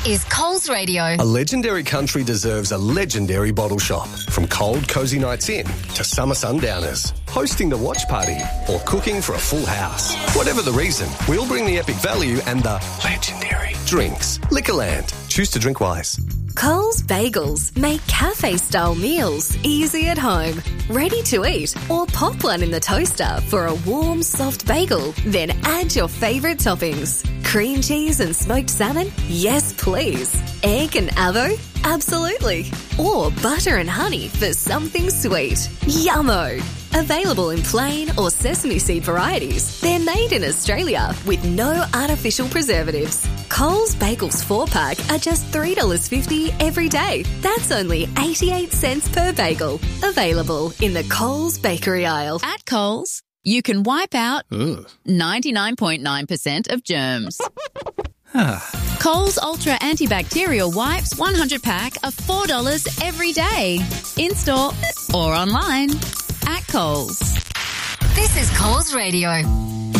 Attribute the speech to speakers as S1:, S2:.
S1: is Coles Radio.
S2: A legendary country deserves a legendary bottle shop. From cold, cosy nights in to summer sundowners, hosting the watch party or cooking for a full house. Whatever the reason, we'll bring the epic value and the legendary drinks. Liquorland. Choose to drink wise.
S3: Coles Bagels make cafe-style meals easy at home, ready to eat, or pop one in the toaster for a warm, soft bagel. Then add your favourite toppings. Cream cheese and smoked salmon? Yes, please. Egg and avo? Absolutely. Or butter and honey for something sweet. Yummo! Available in plain or sesame seed varieties. They're made in Australia with no artificial preservatives. Coles Bagels 4-pack are just $3.50 every day. That's only 88 cents per bagel. Available in the Coles bakery aisle.
S4: At Coles, you can wipe out 99.9% of germs. Coles Ultra Antibacterial Wipes 100 pack are $4 every day. In-store or online at Coles.
S1: This is Coles Radio.